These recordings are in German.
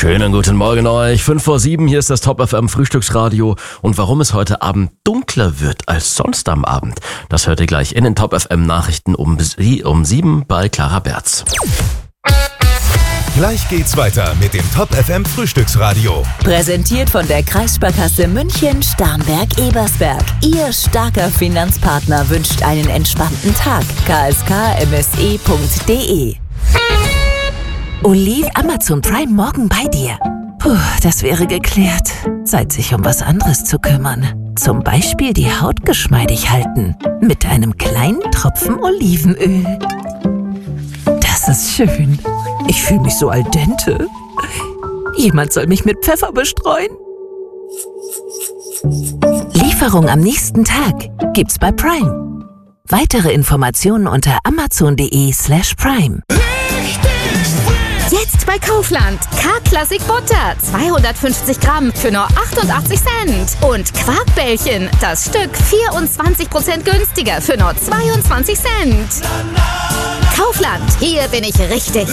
Schönen guten Morgen euch. 5:07, hier ist das Top FM Frühstücksradio. Und warum es heute Abend dunkler wird als sonst am Abend, das hört ihr gleich in den Top FM Nachrichten um 7 bei Clara Berz. Gleich geht's weiter mit dem Top FM Frühstücksradio. Präsentiert von der Kreissparkasse München, Starnberg, Ebersberg. Ihr starker Finanzpartner wünscht einen entspannten Tag. kskmse.de. Olive, Amazon Prime morgen bei dir. Puh, das wäre geklärt. Zeit, sich um was anderes zu kümmern. Zum Beispiel die Haut geschmeidig halten. Mit einem kleinen Tropfen Olivenöl. Das ist schön. Ich fühle mich so al dente. Jemand soll mich mit Pfeffer bestreuen. Lieferung am nächsten Tag gibt's bei Prime. Weitere Informationen unter amazon.de/prime. Jetzt bei Kaufland. K-Classic Butter. 250 Gramm für nur 88 Cent. Und Quarkbällchen. Das Stück 24% günstiger für nur 22 Cent. Kaufland. Hier bin ich richtig.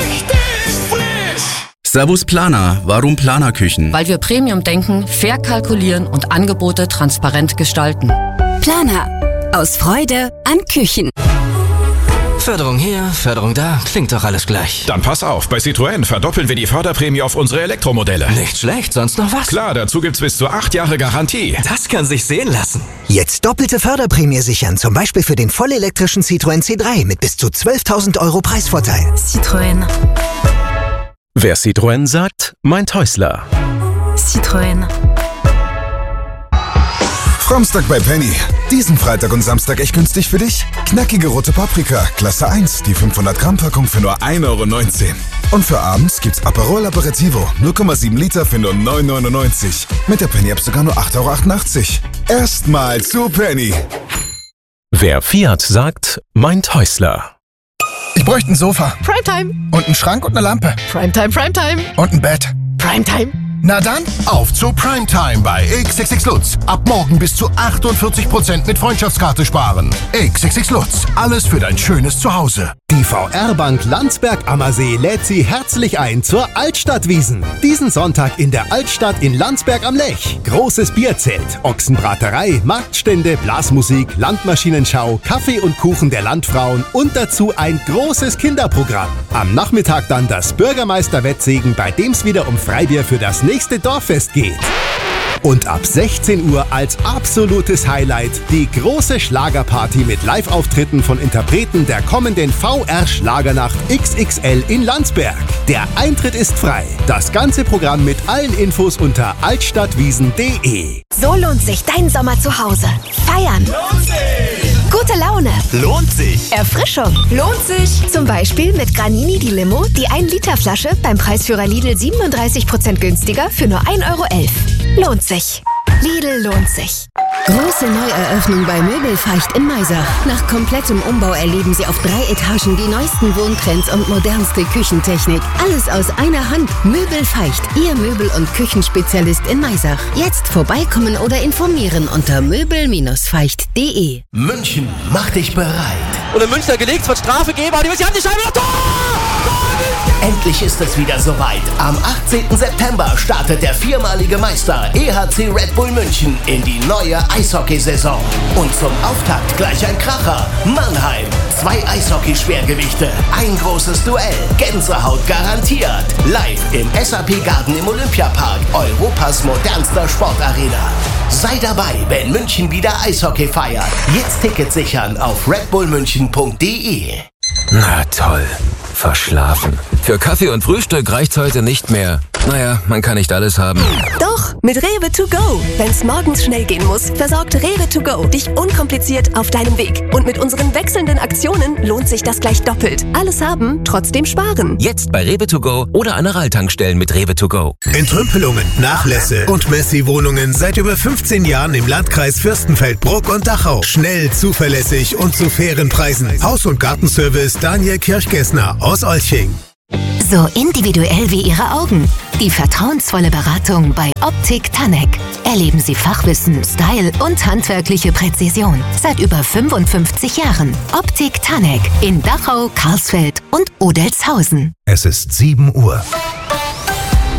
Servus Planer. Warum Planerküchen? Weil wir Premium denken, fair kalkulieren und Angebote transparent gestalten. Planer. Aus Freude an Küchen. Förderung hier, Förderung da, klingt doch alles gleich. Dann pass auf, bei Citroën verdoppeln wir die Förderprämie auf unsere Elektromodelle. Nicht schlecht, sonst noch was? Klar, dazu gibt's bis zu 8 Jahre Garantie. Das kann sich sehen lassen. Jetzt doppelte Förderprämie sichern, zum Beispiel für den vollelektrischen Citroën C3 mit bis zu 12.000 € Preisvorteil. Citroën. Wer Citroën sagt, meint Häusler. Citroën. Samstag bei Penny. Diesen Freitag und Samstag echt günstig für dich? Knackige rote Paprika, Klasse 1, die 500 Gramm Packung für nur 1,19 €. Und für abends gibt's Aperol Aperitivo, 0,7 Liter für nur 9,99 €. Mit der Penny-App sogar nur 8,88 €. Erstmal zu Penny. Wer Fiat sagt, meint Häusler. Ich bräuchte ein Sofa. Primetime. Und einen Schrank und eine Lampe. Primetime, Primetime. Und ein Bett. Primetime. Na dann, auf zu Primetime bei XXX Lutz. Ab morgen bis zu 48% mit Freundschaftskarte sparen. XXX Lutz, alles für dein schönes Zuhause. Die VR-Bank Landsberg-Ammersee lädt Sie herzlich ein zur Altstadtwiesn. Diesen Sonntag in der Altstadt in Landsberg am Lech. Großes Bierzelt, Ochsenbraterei, Marktstände, Blasmusik, Landmaschinenschau, Kaffee und Kuchen der Landfrauen und dazu ein großes Kinderprogramm. Am Nachmittag dann das Bürgermeister-Wettsegen, bei dem es wieder um Freibier für das nächste Dorffest geht. Und ab 16 Uhr als absolutes Highlight die große Schlagerparty mit Live-Auftritten von Interpreten der kommenden VR-Schlagernacht XXL in Landsberg. Der Eintritt ist frei. Das ganze Programm mit allen Infos unter altstadtwiesn.de. So lohnt sich dein Sommer zu Hause. Feiern. Lohnt sich! Gute Laune. Lohnt sich! Erfrischung. Lohnt sich. Zum Beispiel mit Granini die Limo, die 1-Liter-Flasche beim Preisführer Lidl 37% günstiger für nur 1,11 €. Lohnt sich. Lidl lohnt sich. Große Neueröffnung bei Möbelfeicht in Maisach. Nach komplettem Umbau erleben Sie auf 3 Etagen die neuesten Wohntrends und modernste Küchentechnik. Alles aus einer Hand. Möbelfeicht, Ihr Möbel- und Küchenspezialist in Maisach. Jetzt vorbeikommen oder informieren unter möbel-feicht.de. München, mach dich bereit. Und in München gelegt, es wird Strafe geben, aber die haben die Scheibe noch Tor! Endlich ist es wieder soweit. Am 18. September startet der viermalige Meister EHC Red Bull München in die neue Eishockeysaison. Und zum Auftakt gleich ein Kracher. Mannheim. 2 Eishockey-Schwergewichte. Ein großes Duell. Gänsehaut garantiert. Live im SAP Garden im Olympiapark. Europas modernster Sportarena. Sei dabei, wenn München wieder Eishockey feiert. Jetzt Tickets sichern auf redbullmünchen.de. Na toll. Verschlafen. Für Kaffee und Frühstück reicht's heute nicht mehr. Naja, man kann nicht alles haben. Doch, mit Rewe to go. Wenn's morgens schnell gehen muss, versorgt Rewe to go dich unkompliziert auf deinem Weg. Und mit unseren wechselnden Aktionen lohnt sich das gleich doppelt. Alles haben, trotzdem sparen. Jetzt bei Rewe to go oder an der Ralltankstellen mit Rewe to go. Entrümpelungen, Nachlässe und Messi-Wohnungen seit über 15 Jahren im Landkreis Fürstenfeldbruck und Dachau. Schnell, zuverlässig und zu fairen Preisen. Haus- und Gartenservice Daniel Kirchgessner aus Olching. So individuell wie Ihre Augen. Die vertrauensvolle Beratung bei Optik Tanek. Erleben Sie Fachwissen, Style und handwerkliche Präzision. Seit über 55 Jahren. Optik Tanek in Dachau, Karlsfeld und Odelzhausen. Es ist 7 Uhr.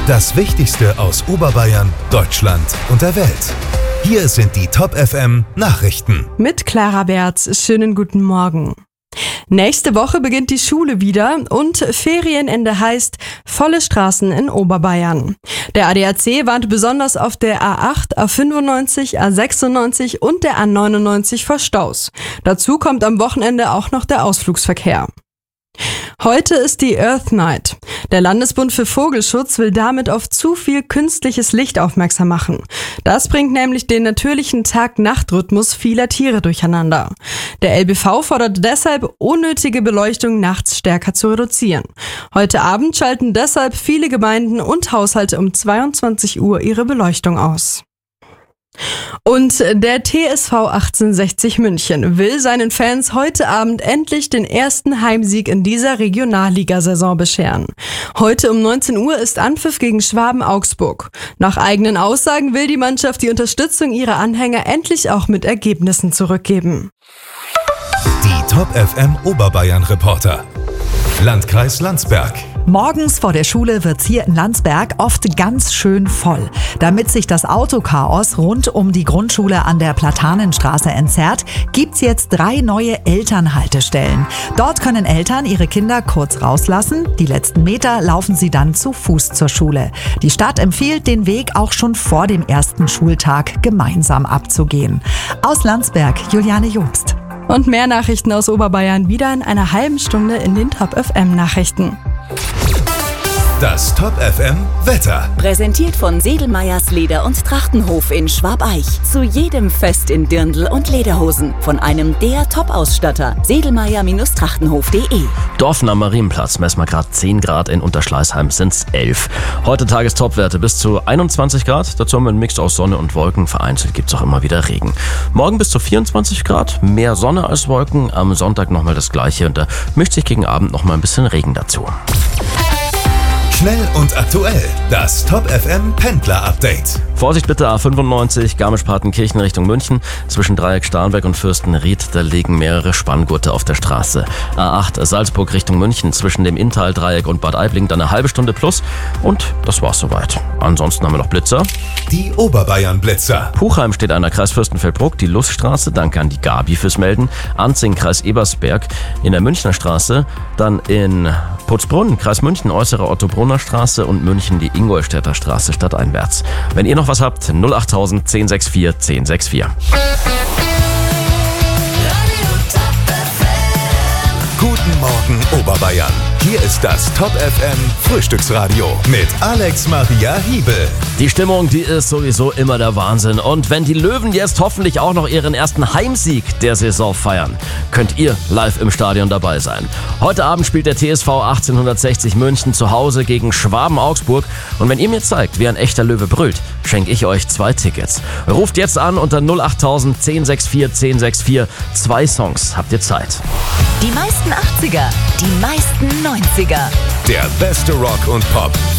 Das Wichtigste aus Oberbayern, Deutschland und der Welt. Hier sind die Top FM Nachrichten. Mit Clara Berz. Schönen guten Morgen. Nächste Woche beginnt die Schule wieder und Ferienende heißt volle Straßen in Oberbayern. Der ADAC warnt besonders auf der A8, A95, A96 und der A99 vor Staus. Dazu kommt am Wochenende auch noch der Ausflugsverkehr. Heute ist die Earth Night. Der Landesbund für Vogelschutz will damit auf zu viel künstliches Licht aufmerksam machen. Das bringt nämlich den natürlichen Tag-Nacht-Rhythmus vieler Tiere durcheinander. Der LBV fordert deshalb, unnötige Beleuchtung nachts stärker zu reduzieren. Heute Abend schalten deshalb viele Gemeinden und Haushalte um 22 Uhr ihre Beleuchtung aus. Und der TSV 1860 München will seinen Fans heute Abend endlich den ersten Heimsieg in dieser Regionalligasaison bescheren. Heute um 19 Uhr ist Anpfiff gegen Schwaben Augsburg. Nach eigenen Aussagen will die Mannschaft die Unterstützung ihrer Anhänger endlich auch mit Ergebnissen zurückgeben. Die Top FM Oberbayern Reporter. Landkreis Landsberg. Morgens vor der Schule wird's hier in Landsberg oft ganz schön voll. Damit sich das Autochaos rund um die Grundschule an der Platanenstraße entzerrt, gibt's jetzt 3 neue Elternhaltestellen. Dort können Eltern ihre Kinder kurz rauslassen. Die letzten Meter laufen sie dann zu Fuß zur Schule. Die Stadt empfiehlt, den Weg auch schon vor dem ersten Schultag gemeinsam abzugehen. Aus Landsberg, Juliane Jobst. Und mehr Nachrichten aus Oberbayern wieder in einer halben Stunde in den Top FM Nachrichten. Das Top FM Wetter. Präsentiert von Sedelmeyers Leder- und Trachtenhof in Schwabeich. Zu jedem Fest in Dirndl und Lederhosen. Von einem der Top-Ausstatter. Sedelmeyer-Trachtenhof.de. Dorfen am Marienplatz messen wir gerade 10 Grad, in Unterschleißheim sind's 11. Heute Tagestopwerte bis zu 21 Grad. Dazu haben wir einen Mix aus Sonne und Wolken. Vereinzelt gibt's auch immer wieder Regen. Morgen bis zu 24 Grad. Mehr Sonne als Wolken. Am Sonntag nochmal das Gleiche. Und da mischt sich gegen Abend nochmal ein bisschen Regen dazu. Schnell und aktuell. Das Top FM Pendler Update. Vorsicht bitte, A95 Garmisch-Partenkirchen Richtung München. Zwischen Dreieck Starnberg und Fürstenried, da liegen mehrere Spanngurte auf der Straße. A8 Salzburg Richtung München. Zwischen dem Inntal-Dreieck und Bad Aibling dann eine halbe Stunde plus. Und das war's soweit. Ansonsten haben wir noch Blitzer. Die Oberbayern Blitzer. Puchheim steht einer, Kreis Fürstenfeldbruck, die Luststraße. Danke an die Gabi fürs Melden. Anzing, Kreis Ebersberg. In der Münchner Straße. Dann in Putzbrunn, Kreis München, äußere Ottobrunner Straße und München die Ingolstädter Straße stadteinwärts. Wenn ihr noch was habt, 08000 1064 1064. Guten Morgen Oberbayern. Hier ist das Top FM Frühstücksradio mit Alex Maria Hiebel. Die Stimmung, die ist sowieso immer der Wahnsinn. Und wenn die Löwen jetzt hoffentlich auch noch ihren ersten Heimsieg der Saison feiern, könnt ihr live im Stadion dabei sein. Heute Abend spielt der TSV 1860 München zu Hause gegen Schwaben Augsburg. Und wenn ihr mir zeigt, wie ein echter Löwe brüllt, schenke ich euch 2 Tickets. Ruft jetzt an unter 08000 1064 1064. 2 Songs habt ihr Zeit. Die meisten 80er, die meisten 90er. Der beste Rock und Pop